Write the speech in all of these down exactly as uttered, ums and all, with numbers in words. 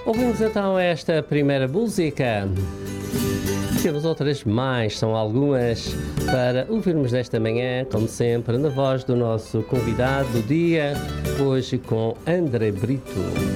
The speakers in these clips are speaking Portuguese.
Ouvimos então esta primeira música. Temos outras mais, são algumas para ouvirmos desta manhã, como sempre, na voz do nosso convidado do dia, hoje com André Brito.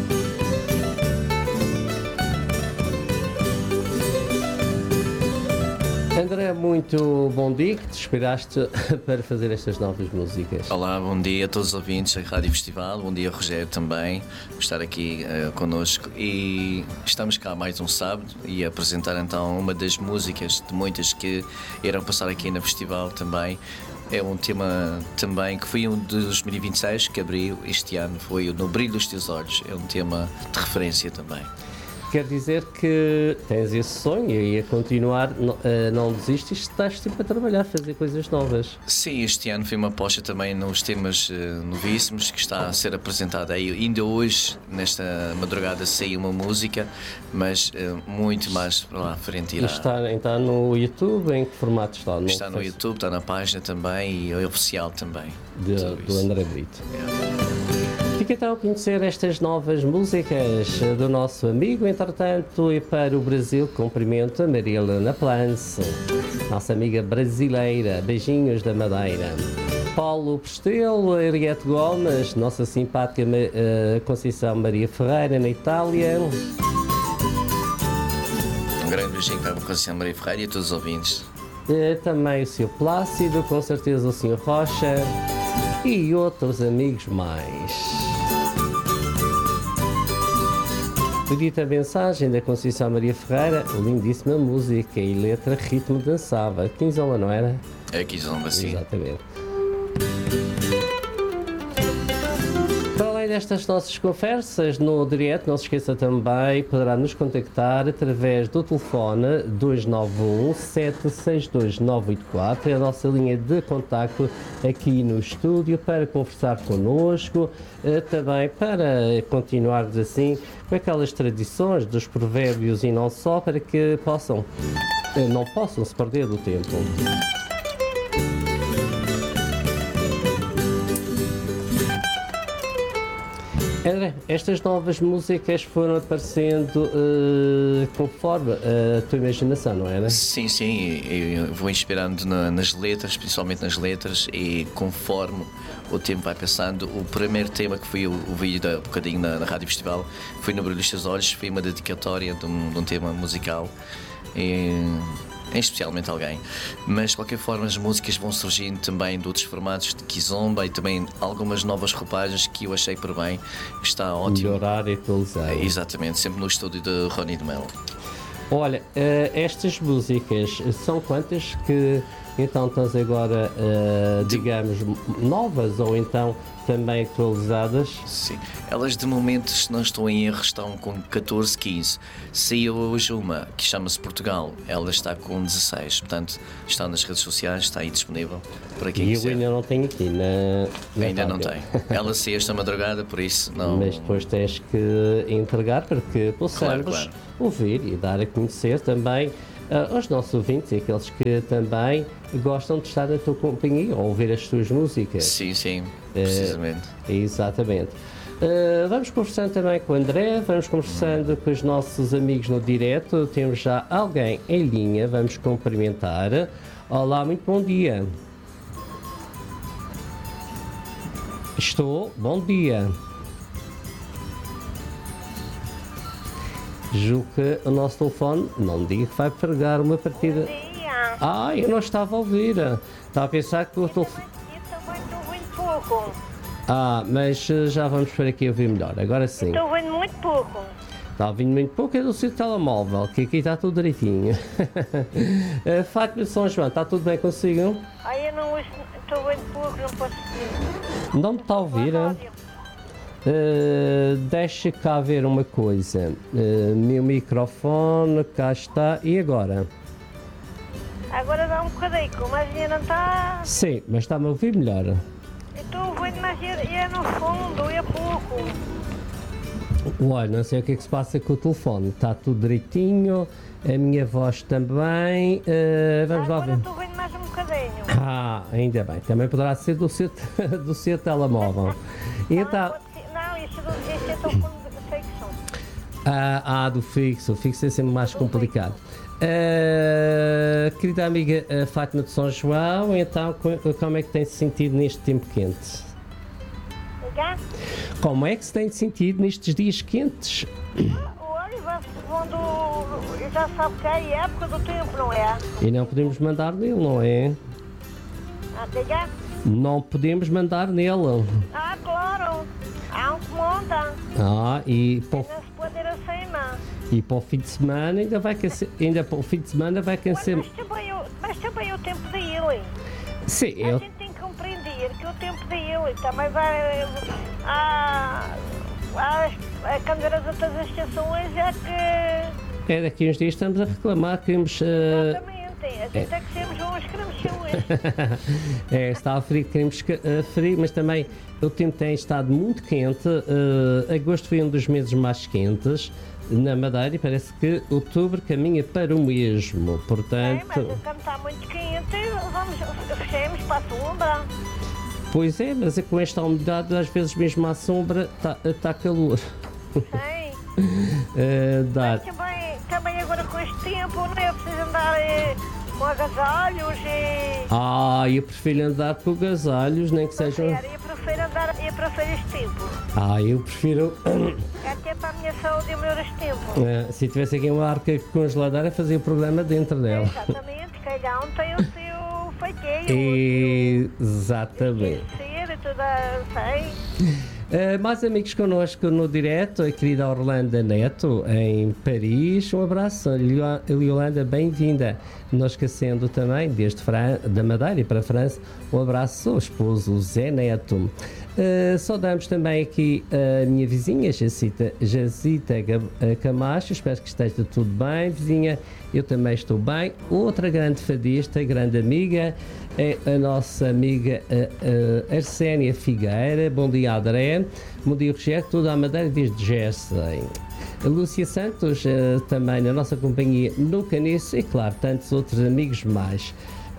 André, muito bom dia, que te esperaste para fazer estas novas músicas. Olá, bom dia a todos os ouvintes da Rádio Festival, bom dia Rogério também, por estar aqui uh, connosco, e estamos cá mais um sábado e apresentar então uma das músicas de muitas que irão passar aqui no festival também. É um tema também que foi um de dois mil e vinte e seis que abriu este ano, foi o No Brilho dos Teus Olhos, é um tema de referência também. Quer dizer que tens esse sonho e a continuar, não, não desistes, estás sempre a trabalhar, a fazer coisas novas. Sim, este ano foi uma aposta também nos temas uh, novíssimos que está a ser apresentada aí. Ainda hoje, nesta madrugada, saiu uma música, mas uh, muito mais para lá à frente irá. Está, está no YouTube, em que formato está? No está no Facebook? YouTube, está na página também e é oficial também. De, do André Brito. É. Fica então a conhecer estas novas músicas do nosso amigo. Entretanto, e para o Brasil, cumprimento a Maria Helena Plance, nossa amiga brasileira. Beijinhos da Madeira. Paulo Pestelo, Henriette Gomes, nossa simpática uh, Conceição Maria Ferreira, na Itália. Um grande beijinho para a Conceição Maria Ferreira e a todos os ouvintes. Uh, também o senhor Plácido, com certeza o senhor Rocha e outros amigos mais. Bonita mensagem da Conceição Maria Ferreira, lindíssima música e letra, ritmo dançava. Quinzomba, não era? É Quinzomba, sim. Exatamente. Para além destas nossas conversas no direto, não se esqueça também, poderá nos contactar através do telefone dois nove um, sete seis dois, nove oito quatro, é a nossa linha de contacto aqui no estúdio para conversar connosco, também para continuarmos assim com aquelas tradições dos provérbios e não só, para que possam, não possam se perder do tempo. André, estas novas músicas foram aparecendo uh, conforme a tua imaginação, não é? Sim, sim, eu vou inspirando na, nas letras, principalmente nas letras, e conforme o tempo vai passando, o primeiro tema que foi o, o vídeo da bocadinho na, na Rádio Festival foi No Brilho dos Teus Olhos, foi uma dedicatória de um, de um tema musical. E, em especialmente alguém, mas de qualquer forma as músicas vão surgindo também de outros formatos de Kizomba e também algumas novas roupagens que eu achei por bem, está ótimo. Melhorar e atualizar. É, exatamente, sempre no estúdio de Rony de Melo. Olha, uh, estas músicas são quantas que então estás agora, uh, digamos, novas ou então também atualizadas? Sim, elas de momento, se não estou em erro, estão com catorze, quinze. Saiu hoje uma que chama-se Portugal, ela está com dezasseis, portanto está nas redes sociais, está aí disponível para quem e quiser. E eu ainda não tenho aqui na, na Ainda rádio. Não tem. Ela saiu esta madrugada, por isso não... Mas depois tens que entregar para que possamos claro, claro. ouvir e dar a conhecer também uh, aos nossos ouvintes e aqueles que também gostam de estar na tua companhia ou ouvir as tuas músicas. Sim, sim, precisamente. Uh, exatamente. Uh, vamos conversando também com o André, vamos conversando hum. com os nossos amigos no direto. Temos já alguém em linha, vamos cumprimentar. Olá, muito bom dia. Estou, bom dia. Julgo que o nosso telefone, não diga que vai pregar uma partida. Bom dia. Ah, eu não estava a ouvir. Estava a pensar que o telefone... Eu estou ouvindo pouco. Ah, mas já vamos para aqui ouvir melhor, agora sim. Estou ouvindo muito pouco. Está ouvindo muito pouco, é do seu telemóvel, que aqui está tudo direitinho. Fátima de São João, está tudo bem consigo? Ah, eu não ouço, estou ouvindo pouco, não posso dizer. Não me está a ouvir? Uh, deixa cá ver uma coisa. Uh, meu microfone, cá está. E agora? Agora dá um bocadinho, mas ainda não está... Sim, mas está-me a ouvir melhor. Eu estou ouvindo, mas é no fundo, é pouco. Olha, não sei o que é que se passa com o telefone. Está tudo direitinho. A minha voz também. Uh, vamos Agora lá ver. estou ouvindo mais um bocadinho. Ah, ainda bem. Também poderá ser do seu, do seu telemóvel. Então, Não, pode ser, não, isso, isso é tão com defeição. Ah, ah, do fixo. O fixo é sempre mais complicado. Uh, querida amiga uh, Fátima de São João, então como é que tem-se sentido neste tempo quente? Liga? Como é que se tem sentido nestes dias quentes? Olha, vai segundo, já sabe que é a época do tempo, não é? E não podemos mandar nele, não é? Ah, liga? Não podemos mandar nele. Ah, claro. Há um que monta. Ah, e para, o, Não se pode ir acima. e para o fim de semana ainda vai aquecer, ainda para o fim de semana vai aquecer. Mas também, o- mas também o tempo dele. Sim, A eu, gente tem que compreender que o tempo dele também vai. Há, há, há câmaras de outras estações é que. é daqui a uns dias estamos a reclamar, queremos. Uh, Exatamente. A gente é que sermos bons, queremos ser hoje. é, está a ferir, queremos que- a ferir, mas também o tempo tem estado muito quente. Uh, agosto foi um dos meses mais quentes na Madeira e parece que outubro caminha para o mesmo. É, Portanto, mas como está muito quente, vamos, fechemos para a sombra. pois é, mas é com esta umidade, às vezes mesmo à sombra está tá calor. Sim. Uh, dá. Mas também, também agora com este tempo, não é preciso andar eh, com agasalhos e. Ah, eu prefiro andar com agasalhos, nem que sejam. Eu prefiro andar, eu prefiro este tempo. Ah, eu prefiro. Até para a minha saúde e o melhor este tempo. Uh, se tivesse aqui uma arca congeladora, fazia o programa dentro dela. Exatamente, cada um tem o seu feitio. Exatamente. O seu ser, tudo sei. Uh, mais amigos connosco no direto, a querida Orlando Neto, em Paris. Um abraço, Yolanda, bem-vinda. Não esquecendo também, desde Fran- da Madeira para a França, um abraço ao esposo Zé Neto. Uh, saudamos também aqui a minha vizinha, Jacita, Jacita Camacho. Espero que esteja tudo bem, vizinha. Eu também estou bem. Outra grande fadista, grande amiga, é a nossa amiga uh, uh, Arsénia Figueira. Bom dia, André. Bom dia, Rogério. Tudo à Madeira desde Gerson. A Lúcia Santos, uh, também na nossa companhia no Caniço, e claro, tantos outros amigos mais.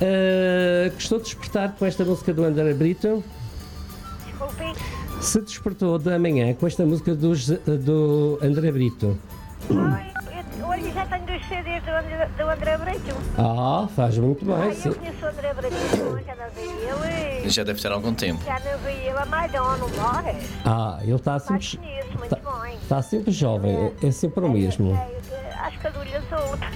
Uh, gostou de despertar com esta música do André Brito? Desculpe. Se despertou da manhã com esta música do, do André Brito? Ai, eu- Olha, já tenho dois C Ds do André, do André Brito. Ah, faz muito bem, Ai, sim. eu conheço o André Brito, já não vi ele. Já deve ter algum tempo. Já não vi ele há mais de um ano, não morre. Ah, ele está Mas sempre, conheço, muito bem. está sempre jovem, é, é sempre o mesmo. É, é, acho que a dulha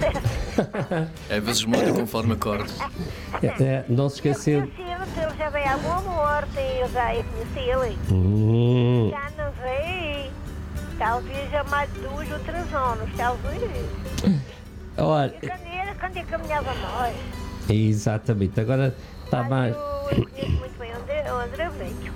solta. Às vezes muda conforme acordo. É, é, não se Eu esqueceu. conheci ele, ele já veio à boa morte, eu já eu conheci ele. Hum, Já não vi. Talvez há mais de dois ou três anos, talvez. olha, E quando ele, quando ele caminhava nós. exatamente, agora está Mas mais. Eu, eu conheço muito bem o André, o André Brito.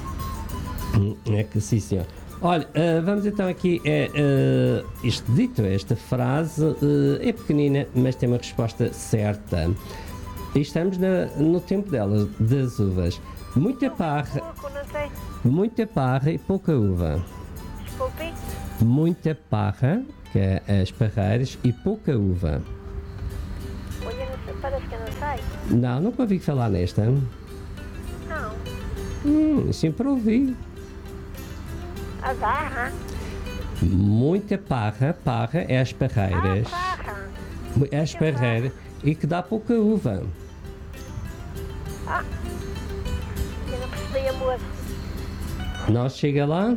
Hum, É que sim, senhor. Olha, uh, vamos então aqui. É, uh, isto dito, esta frase uh, é pequenina, mas tem uma resposta certa. E estamos na- no tempo delas, das uvas. Muita parra, Pouco, não sei. muita parra e pouca uva. Desculpe. Muita parra, que é as parreiras, e pouca uva. Olha, não sei, parece que eu não sei. Não, nunca ouvi falar nesta. Não. Hum, sempre ouvi. A barra. Muita parra, parra é as Ah, parreiras. barra. É as parreiras e que dá pouca uva. Ah. Eu não percebi a moça. Não chega lá?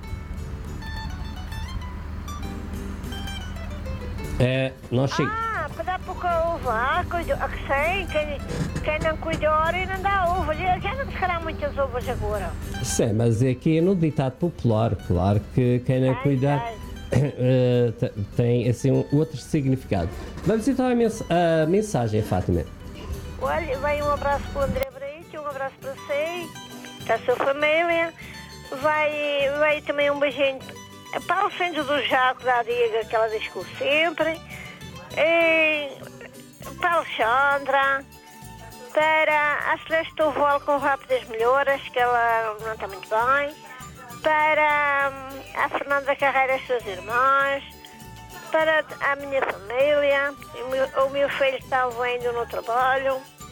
É, não chega. Ah, para dar pouca uva. Ah, cuido, ah, que sei, quem, quem não cuidar e não dá uva. Já já não será muitas uvas agora. Sim, mas aqui é no ditado popular, claro que quem não Ai, cuidar ai. eh, te- tem assim um outro significado. Vamos então à mens- à mensagem, Fátima. Olha, vai um abraço para o André Brito, um abraço para si, para a sua família. Vai, vai também um beijinho para o centro do Jaco da Adiga, que ela diz que sempre. E para a Alexandra. Para a Celeste Toval com rápidas melhoras, que ela não está muito bem. Para hum, a Fernanda Carreira e as suas irmãs. Para a minha família, o meu, o meu filho está vendo no trabalho.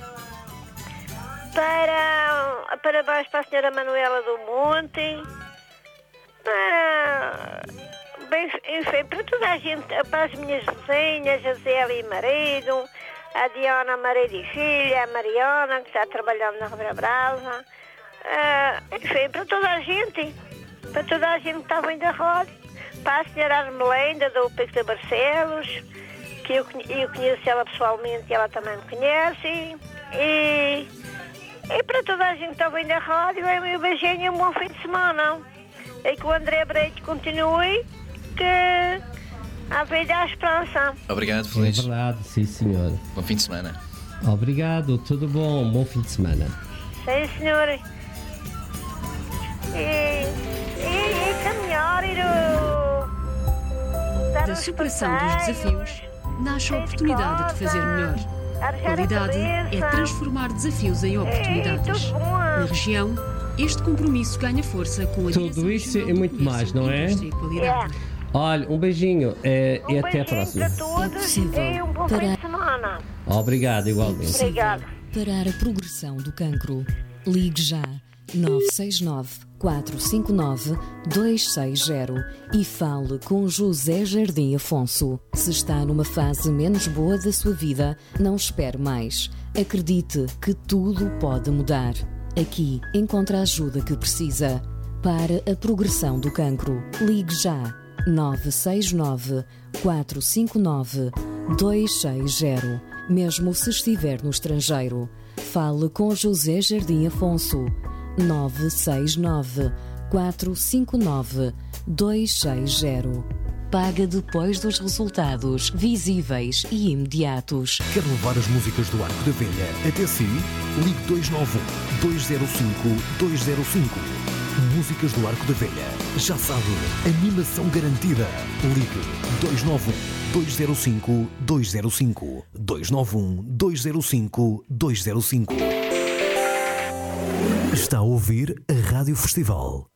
Para, parabéns para a senhora Manuela do Monte. Para bem, enfim, para toda a gente, para as minhas vizinhas, a Zélia e marido, a Diana, marido e filha, a Mariana, que está trabalhando na Ribeira Brava, uh, enfim, para toda a gente, para toda a gente que está vindo da rádio, para a senhora Armelenda, do Pico de Barcelos, que eu, eu conheço ela pessoalmente e ela também me conhece, e, e para toda a gente que está vindo da rádio, é o meu beijinho e um bom fim de semana. E que o André Breito continue, que a vida é a esperança. Obrigado, Feliz. É verdade, sim, senhor. Bom fim de semana. Obrigado, tudo bom, bom fim de semana. Sim, senhor. E, e, e caminhar e do... Da superação dos desafios nasce a oportunidade de fazer melhor. Qualidade é transformar desafios em oportunidades. Na região, este compromisso ganha força com a Tudo isso e muito mais, não é? Olha, um beijinho é, um e até a beijinho próxima. para todos e um bom fim de semana. Obrigado, igualmente. Obrigado. Parar a progressão do cancro. Ligue já nove seis nove, quatro cinco nove, dois seis zero e fale com José Jardim Afonso. Se está numa fase menos boa da sua vida, não espere mais. Acredite que tudo pode mudar. Aqui encontra a ajuda que precisa. Para a progressão do cancro, ligue já nove seis nove, quatro cinco nove, dois seis zero. Mesmo se estiver no estrangeiro, fale com José Jardim Afonso. nove seis nove, quatro cinco nove, dois seis zero. Paga depois dos resultados visíveis e imediatos. Quer levar as músicas do Arco da Velha até si? Ligue dois nove um, dois zero cinco, dois zero cinco. Músicas do Arco da Velha. Já sabe, animação garantida. Ligue dois nove um, dois zero cinco, dois zero cinco. dois nove um, dois zero cinco, dois zero cinco. Está a ouvir a Rádio Festival.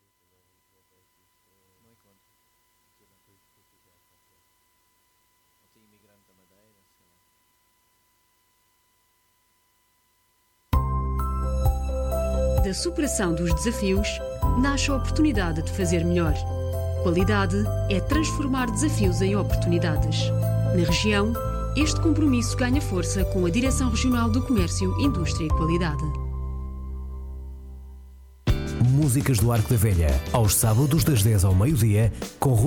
Da superação dos desafios nasce a oportunidade de fazer melhor. Qualidade é transformar desafios em oportunidades. Na região, este compromisso ganha força com a Direção Regional do Comércio, Indústria e Qualidade. Músicas do Arco da Velha, aos sábados das dez ao meio-dia, com